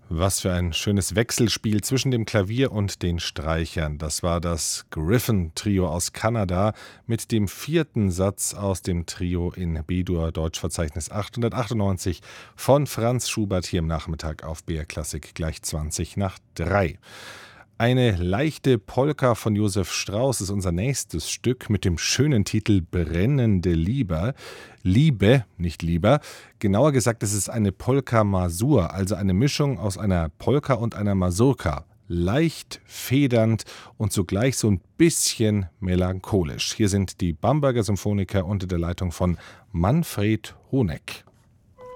Was für ein schönes Wechselspiel zwischen dem Klavier und den Streichern. Das war das Griffin-Trio aus Kanada mit dem vierten Satz aus dem Trio in B-Dur, Deutschverzeichnis 898 von Franz Schubert hier im Nachmittag auf BR Klassik gleich 20 nach 3. Eine leichte Polka von Josef Strauss ist unser nächstes Stück mit dem schönen Titel Brennende Liebe. Liebe, nicht lieber. Genauer gesagt, es ist eine Polka-Masur, also eine Mischung aus einer Polka und einer Mazurka. Leicht federnd und zugleich so ein bisschen melancholisch. Hier sind die Bamberger Symphoniker unter der Leitung von Manfred Honeck.